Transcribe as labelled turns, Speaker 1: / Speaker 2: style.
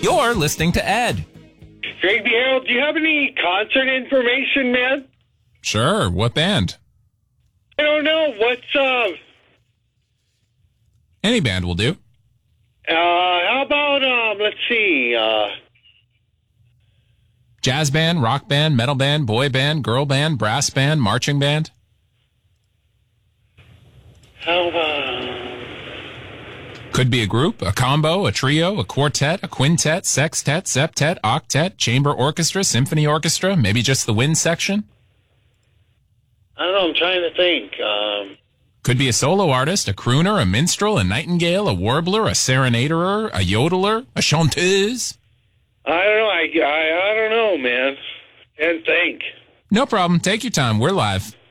Speaker 1: You're listening to Ed.
Speaker 2: Greg B. Harold, do you have any concert information, man?
Speaker 1: Sure. What band?
Speaker 2: I don't know. What's
Speaker 1: Any band will do.
Speaker 2: how about let's see.
Speaker 1: Jazz band, rock band, metal band, boy band, girl band, brass band, marching band.
Speaker 2: How about
Speaker 1: Could be a group, a combo, a trio, a quartet, a quintet, sextet, septet, octet, chamber orchestra, symphony orchestra, maybe just the wind section.
Speaker 2: I don't know. I'm trying to think.
Speaker 1: Could be a solo artist, a crooner, a minstrel, a nightingale, a warbler, a serenaderer, a yodeler, a chanteuse.
Speaker 2: I don't know. I don't know, man. Can't think.
Speaker 1: No problem. Take your time. We're live.